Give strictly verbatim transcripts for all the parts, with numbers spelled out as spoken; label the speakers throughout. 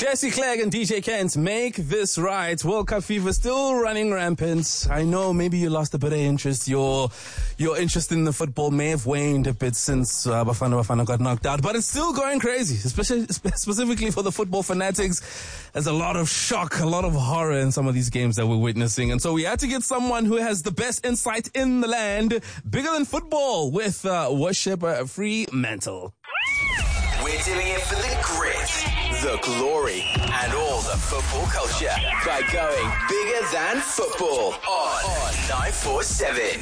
Speaker 1: Jesse Clegg and D J Kent, make this right. World Cup fever still running rampant. I know maybe you lost a bit of interest. Your your interest in the football may have waned a bit since uh, Bafana Bafana got knocked out, but it's still going crazy, especially specifically for the football fanatics. There's a lot of shock, a lot of horror in some of these games that we're witnessing, and so we had to get someone who has the best insight in the land, bigger than football, with uh, Worship uh, Fremantle.
Speaker 2: We're doing it for the grit, the glory, and all the football culture by going bigger than football on, on nine four seven.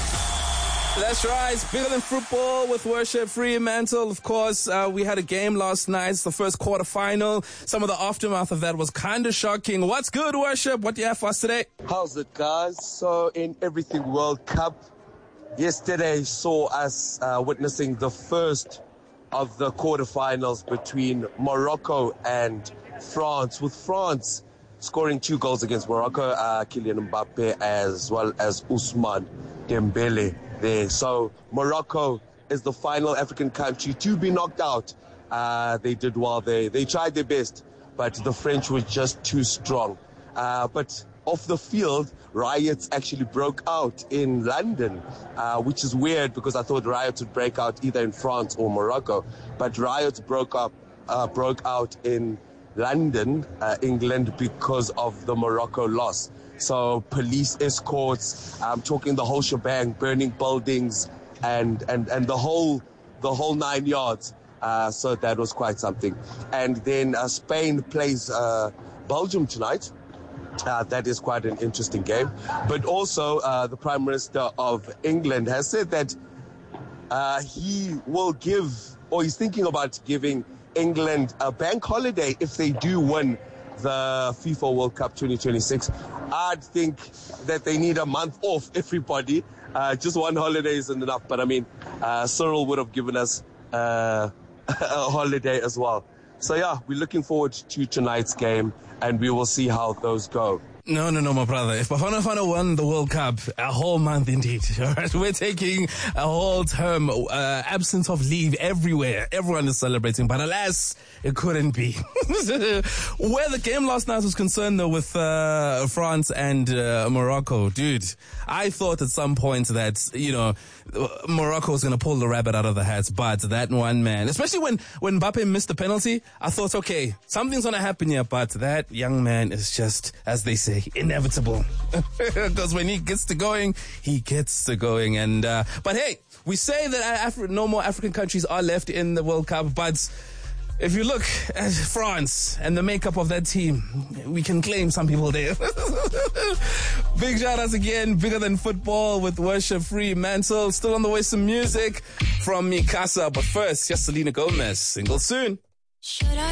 Speaker 1: That's right, bigger than football with Worship Fremantle. Of course, uh, we had a game last night, it's the first quarter final. Some of the aftermath of that was kind of shocking. What's good, Worship? What do you have for us today?
Speaker 3: How's it, guys? So, in Everything World Cup, yesterday saw us uh, witnessing the first of the quarterfinals between Morocco and France, with France scoring two goals against Morocco, uh, Kylian Mbappe as well as Ousmane Dembele there. So Morocco is the final African country to be knocked out. Uh, they did well. They they tried their best, but the French were just too strong. Uh, but off the field, riots actually broke out in London, uh, which is weird because I thought riots would break out either in France or Morocco. But riots broke up, uh, broke out in London, uh, England, because of the Morocco loss. So police escorts, um, talking the whole shebang, burning buildings, and and and the whole the whole nine yards. Uh, so that was quite something. And then uh, Spain plays uh, Belgium tonight. Uh, that is quite an interesting game. But also, uh, the Prime Minister of England has said that uh, he will give, or he's thinking about giving England a bank holiday if they do win the FIFA World Cup twenty twenty-six. I'd think that they need a month off, everybody. Uh, just one holiday isn't enough. But I mean, uh, Cyril would have given us uh, a holiday as well. So yeah, we're looking forward to tonight's game, and we will see how those go.
Speaker 1: No, no, no, my brother. If Bafana Bafana won the World Cup, a whole month indeed. All right? We're taking a whole term, uh, absence of leave everywhere. Everyone is celebrating, but alas, it couldn't be. Where the game last night was concerned, though, with uh, France and uh, Morocco, dude, I thought at some point that, you know, Morocco was going to pull the rabbit out of the hat, but that one man, especially when, when Mbappe missed the penalty, I thought, okay, something's going to happen here, but that young man is just, as they say, inevitable. Because when he gets to going, he gets to going. And uh, but hey, we say that Afri- no more African countries are left in the World Cup, but if you look at France and the makeup of that team, we can claim some people there. Big shout outs again, bigger than football with Worship Fremantle. Still on the way, some music from Mikasa, but first, here's Selena Gomez, single soon.
Speaker 4: Should I